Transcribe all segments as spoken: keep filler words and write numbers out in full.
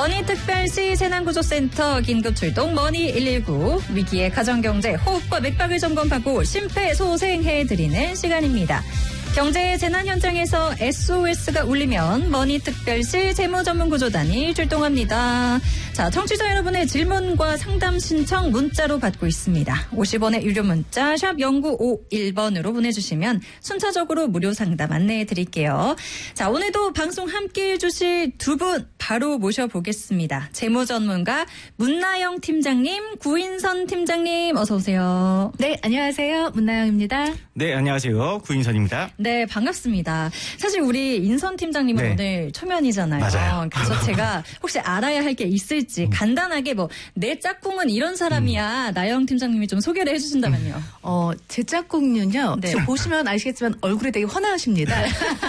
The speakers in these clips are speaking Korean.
머니특별시 재난구조센터 긴급출동 머니 일일구 위기의 가정경제 호흡과 맥박을 점검하고 심폐소생해드리는 시간입니다. 경제 재난 현장에서 에스오에스가 울리면 머니특별시 재무전문구조단이 출동합니다. 자, 청취자 여러분의 질문과 상담 신청 문자로 받고 있습니다. 오십 원의 유료 문자 샵 공구오일 번으로 보내주시면 순차적으로 무료 상담 안내해 드릴게요. 자, 오늘도 방송 함께해 주실 두 분 바로 모셔보겠습니다. 재무전문가 문나영 팀장님, 구인선 팀장님 어서 오세요. 네, 안녕하세요. 문나영입니다. 네, 안녕하세요. 구인선입니다. 네, 반갑습니다. 사실 우리 인선 팀장님은 네. 오늘 초면이잖아요. 맞아요. 그래서 제가 혹시 알아야 할 게 있을지 간단하게 뭐 내 짝꿍은 이런 사람이야. 음. 나영 팀장님이 좀 소개를 해주신다면요. 어, 제 짝꿍은요. 네. 지금 보시면 아시겠지만 얼굴이 되게 훤하십니다.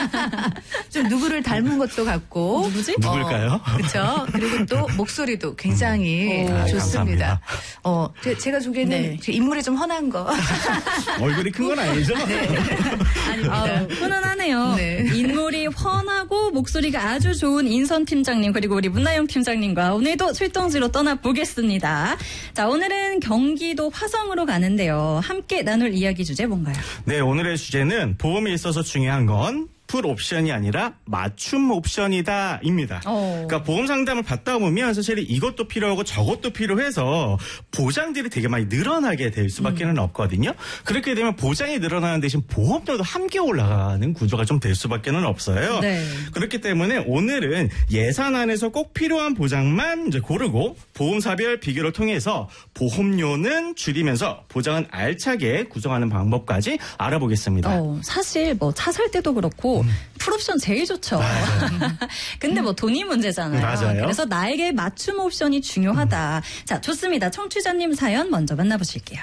좀 누구를 닮은 것도 같고. 누구지? 누굴까요? 어, 그렇죠. 그리고 또 목소리도 굉장히 음. 오, 좋습니다. 어, 제, 제가 보기에는 네. 인물이 좀 훤한 거. 얼굴이 큰 건 아니죠? 네. 아닙니다. 아, 훈훈하네요. 네. 인물이 훤하고 목소리가 아주 좋은 인선 팀장님 그리고 우리 문나영 팀장님과 오늘도 출동지로 떠나보겠습니다. 자, 오늘은 경기도 화성으로 가는데요. 함께 나눌 이야기 주제 뭔가요? 네, 오늘의 주제는 보험에 있어서 중요한 건 풀 옵션이 아니라 맞춤 옵션이다 입니다. 어. 그러니까 보험 상담을 받다 보면 사실 이것도 필요하고 저것도 필요해서 보장들이 되게 많이 늘어나게 될 수밖에는 음. 없거든요. 그렇게 되면 보장이 늘어나는 대신 보험료도 함께 올라가는 구조가 좀 될 수밖에는 없어요. 네. 그렇기 때문에 오늘은 예산 안에서 꼭 필요한 보장만 이제 고르고 보험사별 비교를 통해서 보험료는 줄이면서 보장은 알차게 구성하는 방법까지 알아보겠습니다. 어, 사실 뭐 차 살 때도 그렇고 음. 풀옵션 제일 좋죠. 근데 뭐 돈이 문제잖아요. 맞아요. 그래서 나에게 맞춤 옵션이 중요하다. 음. 자, 좋습니다. 청취자님 사연 먼저 만나보실게요.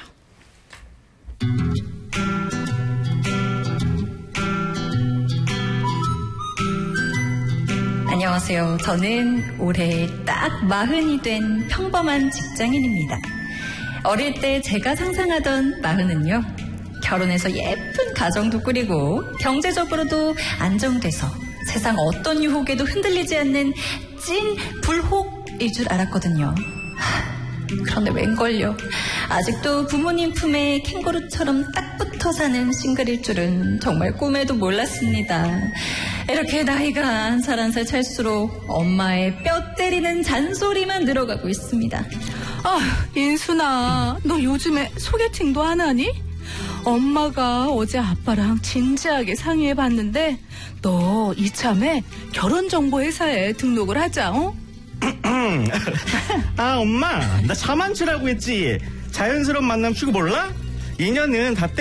안녕하세요. 저는 올해 딱 마흔이 된 평범한 직장인입니다. 어릴 때 제가 상상하던 마흔은요. 결혼해서 예쁜 가정도 꾸리고 경제적으로도 안정돼서 세상 어떤 유혹에도 흔들리지 않는 찐 불혹일 줄 알았거든요. 그런데 웬걸요. 아직도 부모님 품에 캥거루처럼 딱 붙어 사는 싱글일 줄은 정말 꿈에도 몰랐습니다. 이렇게 나이가 한 살 한 살 찰수록 엄마의 뼈 때리는 잔소리만 늘어가고 있습니다. 아, 인순아, 너 요즘에 소개팅도 안 하니? 엄마가 어제 아빠랑 진지하게 상의해봤는데 너 이참에 결혼정보회사에 등록을 하자. 어? 아, 엄마, 나 자만추라고 했지. 자연스러운 만남 추구 몰라? 인연은 다 때